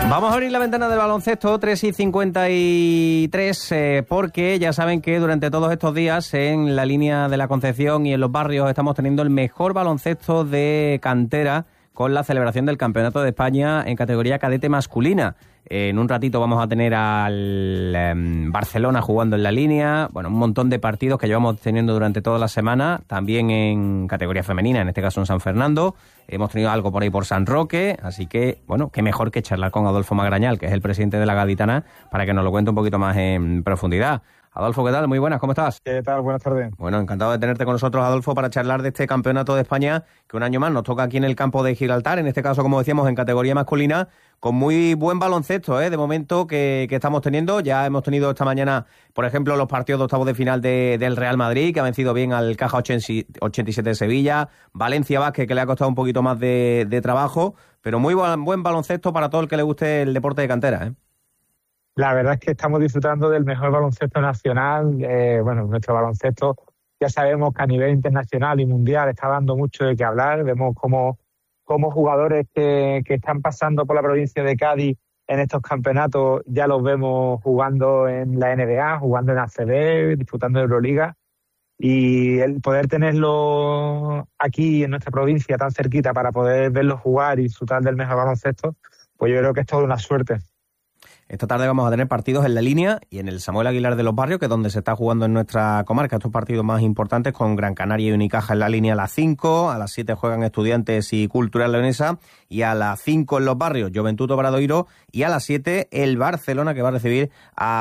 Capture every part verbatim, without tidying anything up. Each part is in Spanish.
Vamos a abrir la ventana del baloncesto, tres y cincuenta y tres, eh, porque ya saben que durante todos estos días en la línea de la Concepción y en los barrios estamos teniendo el mejor baloncesto de cantera con la celebración del Campeonato de España en categoría cadete masculina. En un ratito vamos a tener al eh, Barcelona jugando en la línea, bueno, un montón de partidos que llevamos teniendo durante toda la semana, también en categoría femenina, en este caso en San Fernando. Hemos tenido algo por ahí por San Roque, así que, bueno, qué mejor que charlar con Adolfo Magrañal, que es el presidente de la Gaditana, para que nos lo cuente un poquito más en profundidad. Adolfo, ¿qué tal? Muy buenas, ¿cómo estás? ¿Qué tal? Buenas tardes. Bueno, encantado de tenerte con nosotros, Adolfo, para charlar de este Campeonato de España, que un año más nos toca aquí en el campo de Gibraltar, en este caso, como decíamos, en categoría masculina, con muy buen baloncesto, ¿eh? De momento que, que estamos teniendo. Ya hemos tenido esta mañana, por ejemplo, los partidos de octavos de final de, del Real Madrid, que ha vencido bien al Caja ochenta y siete de Sevilla, Valencia Vázquez, que le ha costado un poquito más de, de trabajo, pero muy buen, buen baloncesto para todo el que le guste el deporte de cantera, ¿eh? La verdad es que estamos disfrutando del mejor baloncesto nacional. Eh, bueno, nuestro baloncesto ya sabemos que a nivel internacional y mundial está dando mucho de qué hablar. Vemos cómo, cómo jugadores que, que están pasando por la provincia de Cádiz en estos campeonatos ya los vemos jugando en la N B A, jugando en A C B, disfrutando de Euroliga. Y el poder tenerlo aquí en nuestra provincia tan cerquita para poder verlos jugar y disfrutar del mejor baloncesto, pues yo creo que es toda una suerte. Esta tarde vamos a tener partidos en la línea y en el Samuel Aguilar de los Barrios, que es donde se está jugando en nuestra comarca estos partidos más importantes, con Gran Canaria y Unicaja en la línea a las cinco, a las siete juegan Estudiantes y Cultural Leonesa, y a las cinco en los Barrios Juventud Obradoiro, y a las siete el Barcelona, que va a recibir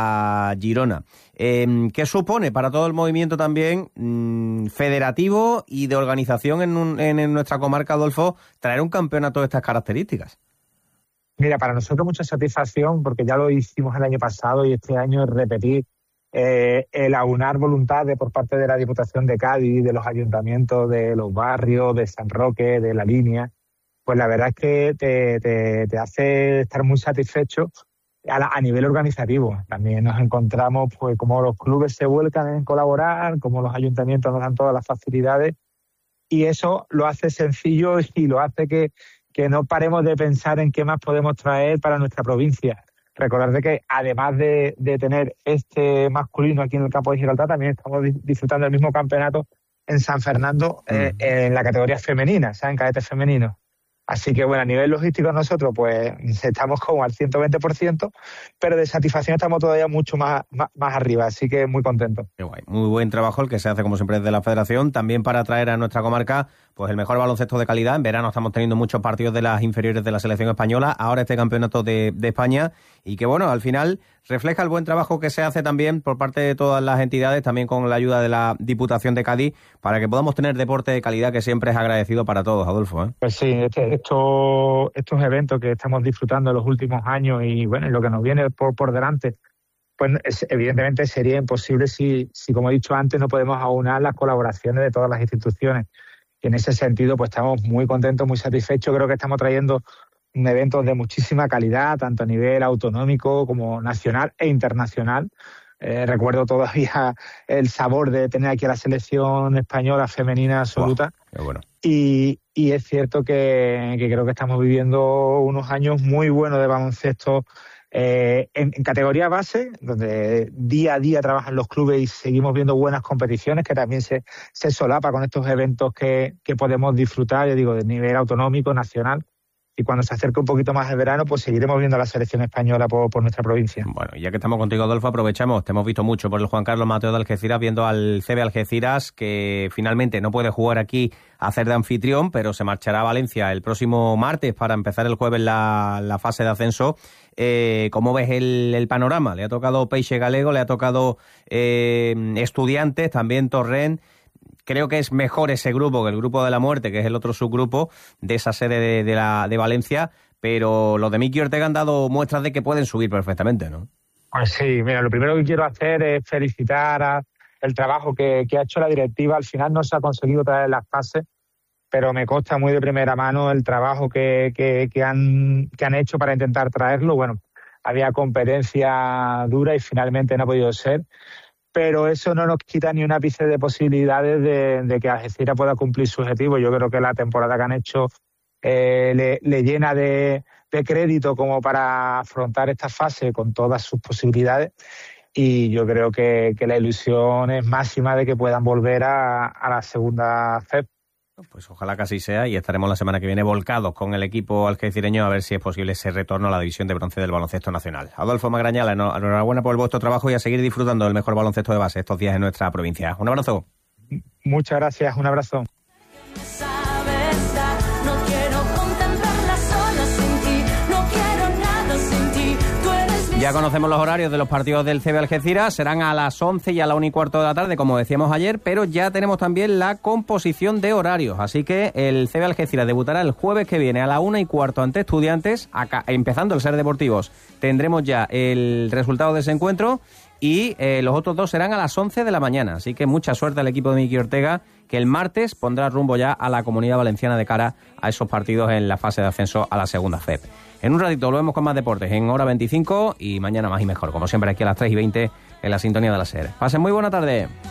a Girona. Eh, ¿Qué supone para todo el movimiento también mmm, federativo y de organización en, un, en, en nuestra comarca, Adolfo, traer un campeonato de estas características? Mira, para nosotros mucha satisfacción, porque ya lo hicimos el año pasado y este año es repetir eh, el aunar voluntades por parte de la Diputación de Cádiz, de los ayuntamientos, de los barrios, de San Roque, de la línea. Pues la verdad es que te, te, te hace estar muy satisfecho a, la, a nivel organizativo. También nos encontramos pues como los clubes se vuelcan en colaborar, como los ayuntamientos nos dan todas las facilidades, y eso lo hace sencillo y lo hace que que no paremos de pensar en qué más podemos traer para nuestra provincia. Recordad que además de, de tener este masculino aquí en el campo de Gibraltar, también estamos disfrutando del mismo campeonato en San Fernando, mm. eh, en la categoría femenina, o sea, en cadetes femeninos. Así que, bueno, a nivel logístico nosotros pues estamos como al ciento veinte por ciento, pero de satisfacción estamos todavía mucho más, más, más arriba, así que muy contentos. Qué guay. Muy buen trabajo el que se hace, como siempre, desde la Federación, también para traer a nuestra comarca pues el mejor baloncesto de calidad. En verano estamos teniendo muchos partidos de las inferiores de la selección española, ahora este campeonato de, de España, y que, bueno, al final refleja el buen trabajo que se hace también por parte de todas las entidades, también con la ayuda de la Diputación de Cádiz, para que podamos tener deporte de calidad, que siempre es agradecido para todos, Adolfo, ¿eh? Pues sí, este, esto, estos eventos que estamos disfrutando en los últimos años y, bueno, y lo que nos viene por, por delante, pues es, evidentemente sería imposible si, si, como he dicho antes, no podemos aunar las colaboraciones de todas las instituciones. Y en ese sentido, pues estamos muy contentos, muy satisfechos. Creo que estamos trayendo eventos de muchísima calidad, tanto a nivel autonómico como nacional e internacional. Eh, recuerdo todavía el sabor de tener aquí a la selección española femenina absoluta. Wow, qué bueno. Y, y es cierto que, que creo que estamos viviendo unos años muy buenos de baloncesto eh, en, en categoría base, donde día a día trabajan los clubes y seguimos viendo buenas competiciones, que también se, se solapa con estos eventos que, que podemos disfrutar, yo digo, de nivel autonómico, nacional. Y cuando se acerque un poquito más el verano, pues seguiremos viendo a la selección española por, por nuestra provincia. Bueno, y ya que estamos contigo, Adolfo, aprovechamos. Te hemos visto mucho por el Juan Carlos Mateo de Algeciras, viendo al C B Algeciras, que finalmente no puede jugar aquí a hacer de anfitrión, pero se marchará a Valencia el próximo martes para empezar el jueves la, la fase de ascenso. Eh, ¿Cómo ves el, el panorama? Le ha tocado Peixe Galego, le ha tocado eh, Estudiantes, también Torrent. Creo que es mejor ese grupo que el grupo de la muerte, que es el otro subgrupo de esa sede de, de, la, de Valencia, pero los de Miki Ortega han dado muestras de que pueden subir perfectamente, ¿no? Pues sí, mira, lo primero que quiero hacer es felicitar a el trabajo que, que ha hecho la directiva. Al final no se ha conseguido traer las fases, pero me consta muy de primera mano el trabajo que, que, que, han, que han hecho para intentar traerlo. Bueno, había competencia dura y finalmente no ha podido ser. Pero eso no nos quita ni un ápice de posibilidades de, de que Algeciras pueda cumplir su objetivo. Yo creo que la temporada que han hecho eh, le, le llena de, de crédito como para afrontar esta fase con todas sus posibilidades. Y yo creo que, que la ilusión es máxima de que puedan volver a, a la segunda F E P. Pues ojalá que así sea y estaremos la semana que viene volcados con el equipo algecireño a ver si es posible ese retorno a la división de bronce del baloncesto nacional. Adolfo Magrañala, enhorabuena por vuestro trabajo y a seguir disfrutando del mejor baloncesto de base estos días en nuestra provincia. Un abrazo. Muchas gracias, un abrazo. Ya conocemos los horarios de los partidos del C B Algeciras, serán a las once y a la una y cuarto de la tarde, como decíamos ayer, pero ya tenemos también la composición de horarios, así que el C B Algeciras debutará el jueves que viene a la una y cuarto ante Estudiantes, acá, empezando el Ser Deportivos. Tendremos ya el resultado de ese encuentro y eh, los otros dos serán a las once de la mañana, así que mucha suerte al equipo de Miki Ortega, que el martes pondrá rumbo ya a la Comunidad Valenciana de cara a esos partidos en la fase de ascenso a la segunda F E P. En un ratito volvemos con más deportes en hora veinticinco y mañana más y mejor, como siempre aquí a las tres y veinte en la sintonía de la SER. Pasen muy buena tarde.